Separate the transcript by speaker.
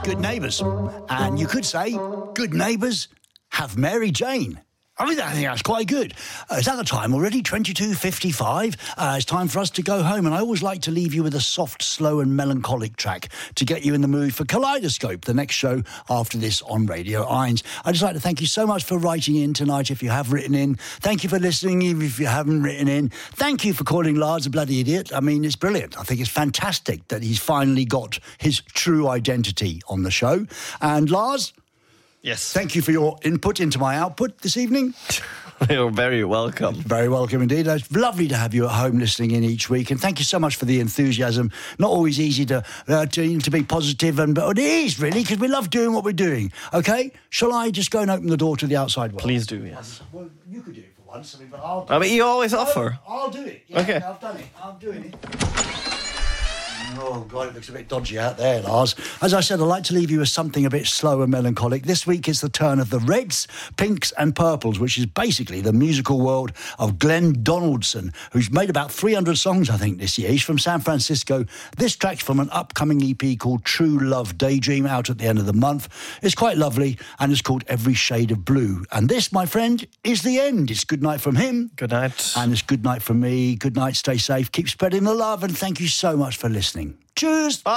Speaker 1: Good Neighbours. And you could say, good neighbours have Mary Jane. I think that's quite good. It's at the time already, 22:55. It's time for us to go home, and I always like to leave you with a soft, slow and melancholic track to get you in the mood for Kaleidoscope, the next show after this on Radio Irons. I'd just like to thank you so much for writing in tonight if you have written in. Thank you for listening even if you haven't written in. Thank you for calling Lars a bloody idiot. I mean, it's brilliant. I think it's fantastic that he's finally got his true identity on the show. And Lars...
Speaker 2: Yes.
Speaker 1: Thank you for your input into my output this evening.
Speaker 2: You're very welcome.
Speaker 1: Very welcome indeed. It's lovely to have you at home listening in each week, and thank you so much for the enthusiasm. Not always easy to be positive, but it is really, because we love doing what we're doing. Okay, shall I just go and open the door to the outside world?
Speaker 2: Please do, yes.
Speaker 1: Well, you could do it for once. But I'll do
Speaker 2: I mean, you always offer.
Speaker 1: I'll do it. Yeah,
Speaker 2: okay.
Speaker 1: I've done it. I'm doing it. Oh, God, it looks a bit dodgy out there, Lars. As I said, I'd like to leave you with something a bit slow and melancholic. This week is the turn of the Reds, Pinks and Purples, which is basically the musical world of Glenn Donaldson, who's made about 300 songs, I think, this year. He's from San Francisco. This track's from an upcoming EP called True Love Daydream, out at the end of the month. It's quite lovely, and it's called Every Shade of Blue. And this, my friend, is the end. It's good night from him.
Speaker 2: Good night.
Speaker 1: And it's good night from me. Good night, stay safe, keep spreading the love, and thank you so much for listening. Cheers. Bye.